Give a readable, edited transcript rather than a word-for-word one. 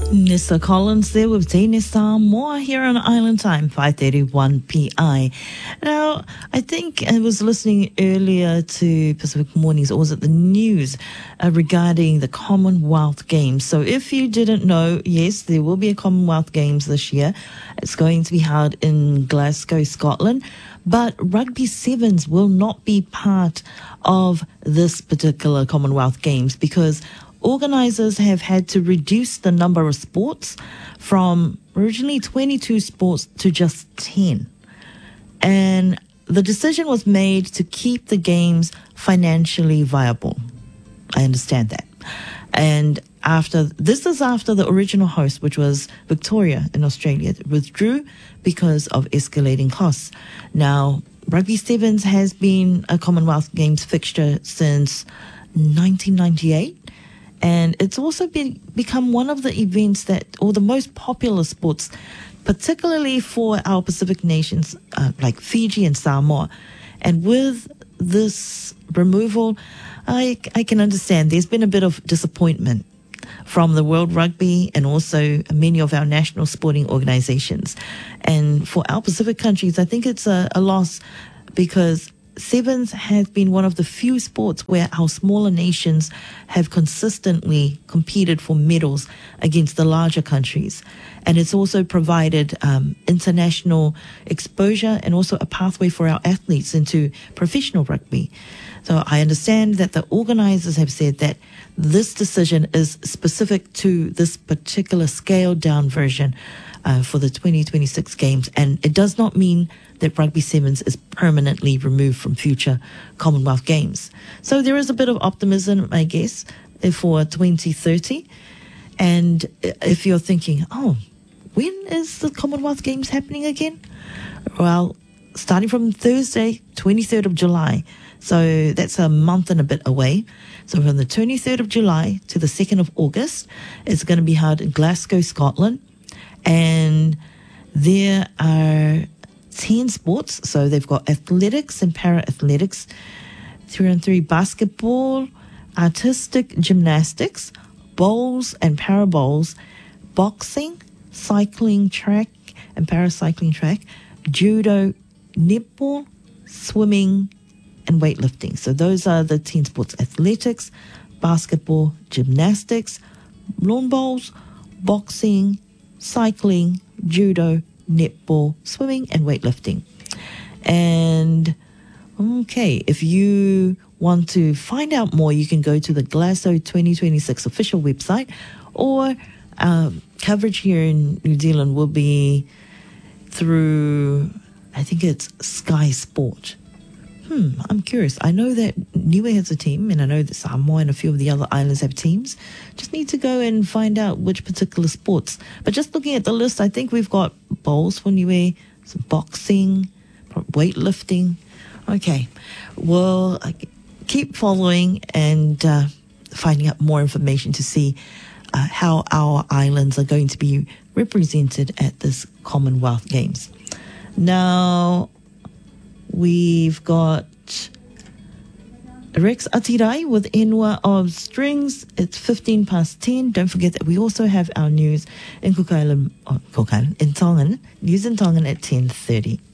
Mr. Collins there with Dana Samoa here on Island Time, 5:31 PI. Now, I think I was listening earlier to Pacific Mornings, or was it the news, regarding the Commonwealth Games. So if you didn't know, yes, there will be a Commonwealth Games this year. It's going to be held in Glasgow, Scotland. But Rugby Sevens will not be part of this particular Commonwealth Games because organisers have had to reduce the number of sports from originally 22 sports to just 10. And the decision was made to keep the games financially viable. I understand that. And this is after the original host, which was Victoria in Australia, withdrew because of escalating costs. Now, Rugby Sevens has been a Commonwealth Games fixture since 1998. And it's also become one of the events or the most popular sports, particularly for our Pacific nations like Fiji and Samoa. And with this removal, I can understand there's been a bit of disappointment from the World Rugby and also many of our national sporting organizations. And for our Pacific countries, I think it's a loss because Sevens has been one of the few sports where our smaller nations have consistently competed for medals against the larger countries. And it's also provided international exposure and also a pathway for our athletes into professional rugby. So I understand that the organisers have said that this decision is specific to this particular scaled down version for the 2026 games. And it does not mean that Rugby Sevens is permanently removed from future Commonwealth Games. So there is a bit of optimism, I guess, for 2030. And if you're thinking, when is the Commonwealth Games happening again? Well, starting from Thursday, 23rd of July. So that's a month and a bit away. So from the 23rd of July to the 2nd of August, it's going to be held in Glasgow, Scotland. And there are 10 sports. So they've got athletics and para-athletics, 3-on-3 basketball, artistic gymnastics, bowls and para-bowls, boxing, cycling track and paracycling track, judo, netball, swimming, and weightlifting. So those are the 10 sports: athletics, basketball, gymnastics, lawn bowls, boxing, cycling, judo, netball, swimming, and weightlifting. And okay, if you want to find out more, you can go to the Glasgow 2026 official website, or coverage here in New Zealand will be through, I think it's Sky Sport. I'm curious. I know that Niue has a team, and I know that Samoa and a few of the other islands have teams. Just need to go and find out which particular sports. But just looking at the list, I think we've got bowls for Niue, some boxing, weightlifting. Okay. Well, keep following and finding out more information to see how our islands are going to be represented at this Commonwealth Games. Now, we've got Rex Atirai with Enwa of Strings. It's 15 past 10. Don't forget that we also have our news in in Tongan, news in Tongan at 10:30.